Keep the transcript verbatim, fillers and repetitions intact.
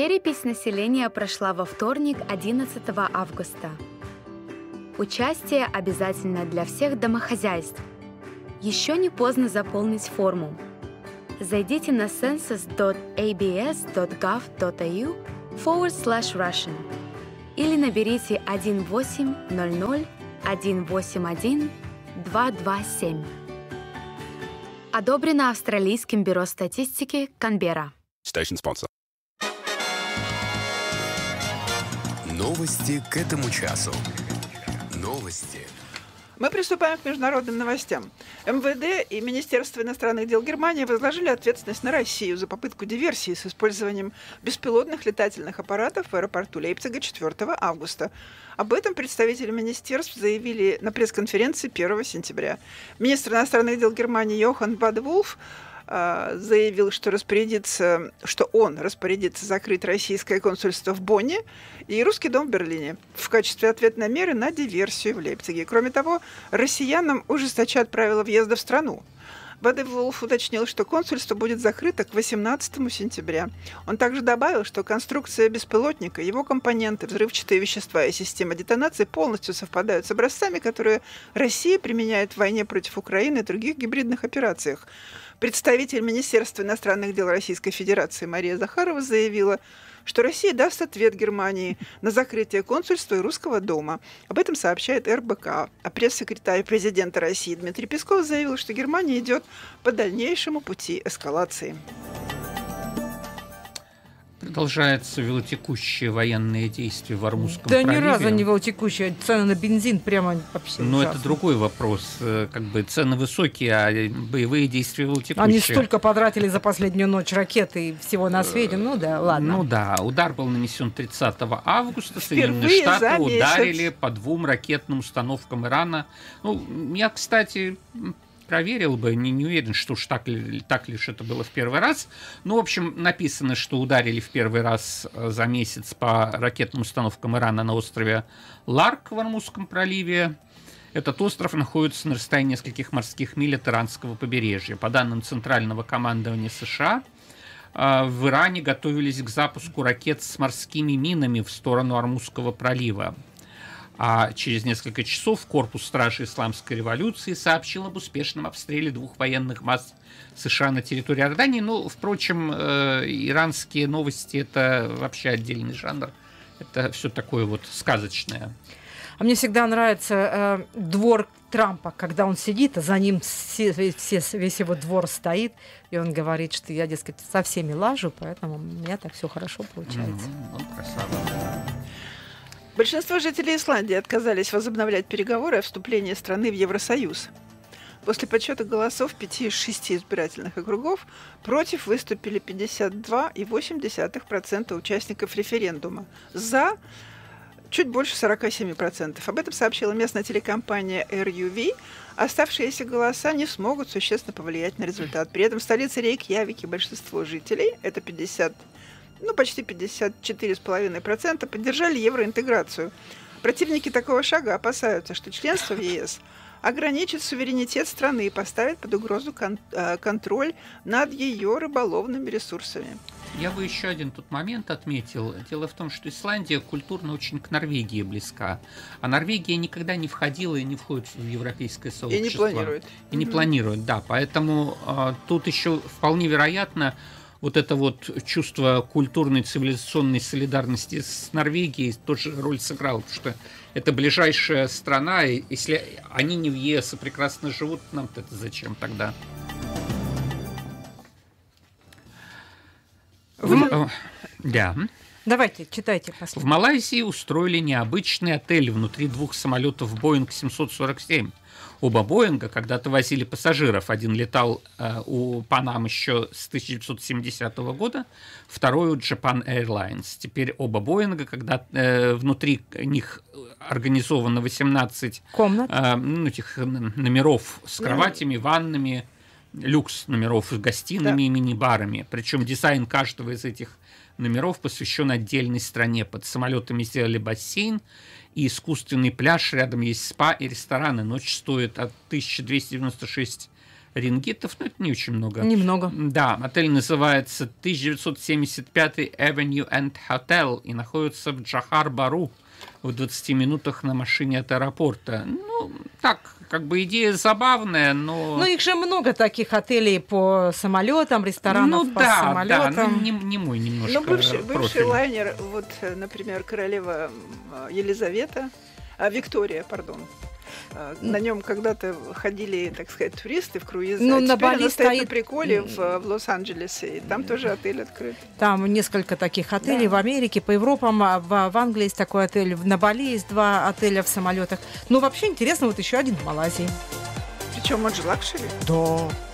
Перепись населения прошла во вторник, одиннадцатого августа. Участие обязательно для всех домохозяйств. Еще не поздно заполнить форму. Зайдите на census.abs.gov.au forward slash Russian или наберите один восемь ноль ноль один восемь один два два семь. Одобрено Австралийским бюро статистики Канберра. Station sponsor. Новости к этому часу. Новости. Мы приступаем к международным новостям. эм вэ дэ и Министерство иностранных дел Германии возложили ответственность на Россию за попытку диверсии с использованием беспилотных летательных аппаратов в аэропорту Лейпцига четвёртого августа. Об этом представители министерств заявили на пресс-конференции первого сентября. Министр иностранных дел Германии Йохан Бадвулф заявил, что распорядится, что он распорядится закрыть российское консульство в Бонне и русский дом в Берлине в качестве ответной меры на диверсию в Лейпциге. Кроме того, россиянам ужесточат правила въезда в страну. Бадевулф уточнил, что консульство будет закрыто к восемнадцатому сентября. Он также добавил, что конструкция беспилотника, его компоненты, взрывчатые вещества и система детонации полностью совпадают с образцами, которые Россия применяет в войне против Украины и других гибридных операциях. Представитель Министерства иностранных дел Российской Федерации Мария Захарова заявила, что Россия даст ответ Германии на закрытие консульства и русского дома. Об этом сообщает эр бэ ка. А пресс-секретарь президента России Дмитрий Песков заявил, что Германия идет по дальнейшему пути эскалации. Продолжаются велотекущие военные действия в Ормузском да проливе. Да ни разу не велотекущие. Цены на бензин прямо вообще Но ужасные. Это другой вопрос. Как бы цены высокие, а боевые действия велотекущие. Они столько потратили за последнюю ночь ракеты и всего на свете. Ну да, ладно. Ну да, удар был нанесен тридцатого августа. Соединенные Штаты ударили по двум ракетным установкам Ирана. Ну, я, кстати... проверил бы, не, не уверен, что уж так ли, так лишь это было в первый раз. Ну, в общем, написано, что ударили в первый раз за месяц по ракетным установкам Ирана на острове Ларк в Ормузском проливе. Этот остров находится на расстоянии нескольких морских миль от иранского побережья. По данным Центрального командования США, в Иране готовились к запуску ракет с морскими минами в сторону Ормузского пролива. А через несколько часов корпус стражи Исламской революции сообщил об успешном обстреле двух военных баз США на территории Иордании. Ну, впрочем, э, иранские новости – это вообще отдельный жанр. Это все такое вот сказочное. А мне всегда нравится э, двор Трампа, когда он сидит, а за ним все, все, весь его двор стоит, и он говорит, что я, дескать, со всеми лажу, поэтому у меня так все хорошо получается. Mm-hmm. Он красава. Большинство жителей Исландии отказались возобновлять переговоры о вступлении страны в Евросоюз. После подсчета голосов пяти из шести избирательных округов против выступили пятьдесят два и восемь десятых процента участников референдума. За чуть больше сорок семь процентов. Об этом сообщила местная телекомпания эр ю ви. Оставшиеся голоса не смогут существенно повлиять на результат. При этом в столице Рейкьявике большинство жителей, это пятьдесят ну, почти пятьдесят четыре целых пять десятых процента поддержали евроинтеграцию. Противники такого шага опасаются, что членство в е эс ограничит суверенитет страны и поставит под угрозу кон- контроль над ее рыболовными ресурсами. Я бы еще один тут момент отметил. Дело в том, что Исландия культурно очень к Норвегии близка. А Норвегия никогда не входила и не входит в европейское сообщество. И не планирует. И не mm-hmm. планирует, да. Поэтому а, тут еще вполне вероятно вот это вот чувство культурной цивилизационной солидарности с Норвегией тоже роль сыграло, потому что это ближайшая страна, и если они не в е эс и прекрасно живут, нам-то это зачем тогда? В... Да. Давайте, читайте последний. В Малайзии устроили необычный отель внутри двух самолетов Боинг семьсот сорок семь. Оба Боинга когда-то возили пассажиров. Один летал э, у Панам еще с тысяча девятьсот семидесятого года, второй у Japan Airlines. Теперь оба Боинга, когда э, внутри них организовано восемнадцать комнат, э, ну, этих номеров с кроватями, ваннами, люкс номеров с гостиными, да, и мини-барами. Причем дизайн каждого из этих номеров посвящен отдельной стране. Под самолетами сделали бассейн и искусственный пляж, рядом есть спа и рестораны. Ночь стоит от тысяча двести девяносто шесть рингитов, но это не очень много. Немного. Да, отель называется тысяча девятьсот семьдесят пятый Avenue and Hotel и находится в Джохар-Бару, в двадцати минутах на машине от аэропорта. Ну, так, как бы идея забавная, но... Ну, их же много таких отелей по самолетам, ресторанов ну, по да, самолетам. Да, ну, не, не мой немножко Ну, бывший, бывший профиль. лайнер, вот, например, королева Елизавета, а, Виктория, пардон, на нем когда-то ходили, так сказать, туристы в круизе, ну, а на теперь Бали она стоит стоит... на приколе в, в Лос-Анджелесе, и там тоже отель открыт. Там несколько таких отелей Да. в Америке, по Европам, в, в Англии есть такой отель, на Бали есть два отеля в самолетах. Ну, вообще интересно, вот еще один в Малайзии. Причем он же лакшери. Да.